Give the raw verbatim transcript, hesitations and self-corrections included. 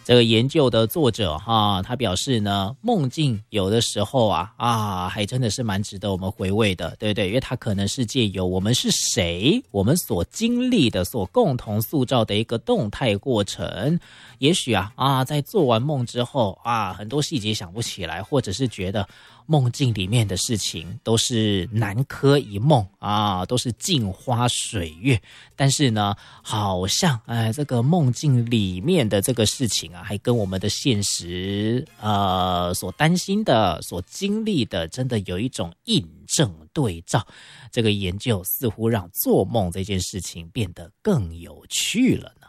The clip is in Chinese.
这个研究的作者哈，他表示呢，梦境有的时候啊啊，还真的是蛮值得我们回味的，对不对？因为它可能是借由我们是谁，我们所经历的、所共同塑造的一个动态过程。也许啊啊，在做完梦之后啊，很多细节想不起来，或者是觉得梦境里面的事情都是南柯一梦啊，都是镜花水月。但是呢，好像哎，这个梦境里面的这个事情啊，还跟我们的现实呃所担心的、所经历的，真的有一种印证对照。这个研究似乎让做梦这件事情变得更有趣了呢。